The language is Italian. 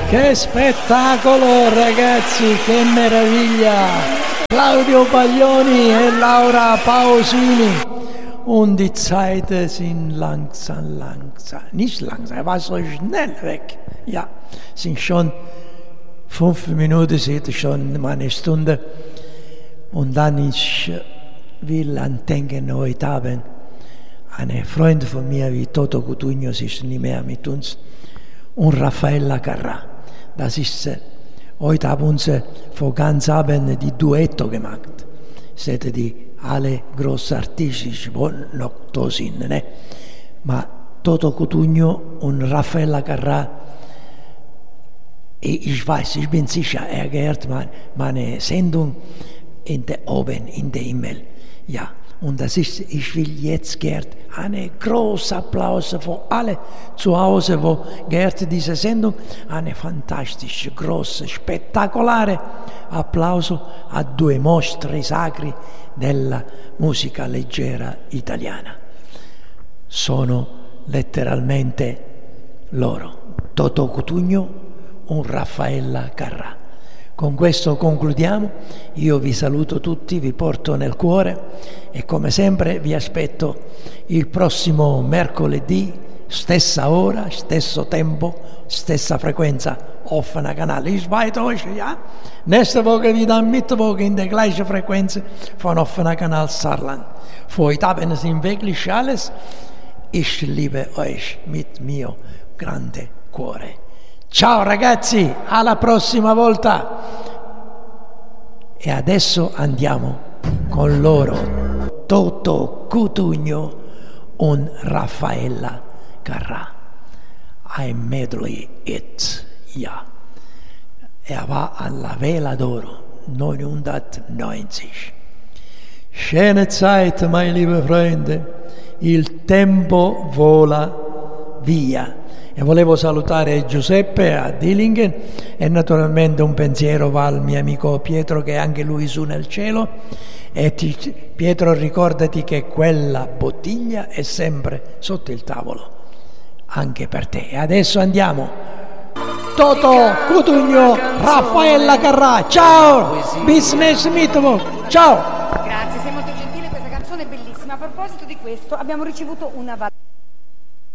Che spettacolo ragazzi, che meraviglia! Claudio Baglioni e Laura Pausini. Und die Zeit sind langsam, nicht langsam, er war so schnell weg. Ja, sind schon 5 Minuten, sind schon mal eine Stunde. Und dann ich will andenken heute Abend eine Freundin von mir wie Toto Cutugno, sie ist nicht mehr mit uns, und Raffaella Carrà. Das ist, heute haben uns vor ganz Abend die Duetto gemacht. Das hätten die alle große Artisti noch da sind, ne? Ma Toto Cutugno und Raffaella Carrà, ich weiß, ich bin sicher, er gehört meine Sendung oben in der Himmel. Ja, und das ist, ich will jetzt Gerd einen großen Applaus für alle zu Hause, wo Gerd diese Sendung, eine fantastische, große, spettacolare applauso a 2 mostri sacri della musica leggera italiana. Sono letteralmente loro, Toto Cutugno e Raffaella Carrà. Con questo concludiamo, io vi saluto tutti, vi porto nel cuore e come sempre vi aspetto il prossimo mercoledì, stessa ora, stesso tempo, stessa frequenza, offener Kanal. Ich weiß euch, ja? Nächste Woche wieder am Mittwoch in der gleichen Frequenz von offener Kanal Saarland. Für heute Abend sind wirklich alles. Ich liebe euch mit mio grande cuore. Ciao ragazzi, alla prossima volta! E adesso andiamo con loro, Toto Cutugno e Raffaella Carrà. Ein Medley Hit, ja. War alla Vela d'Oro, 990. Schöne Zeit, meine liebe Freunde, il tempo vola via. E volevo salutare Giuseppe a Dillingen e naturalmente un pensiero va al mio amico Pietro che è anche lui su nel cielo. E Pietro, ricordati che quella bottiglia è sempre sotto il tavolo, anche per te. E adesso andiamo. Toto Cutugno, Raffaella Carrà, ciao! Business Mittwoch, ciao! Grazie, sei molto gentile, questa canzone è bellissima. A proposito di questo abbiamo ricevuto una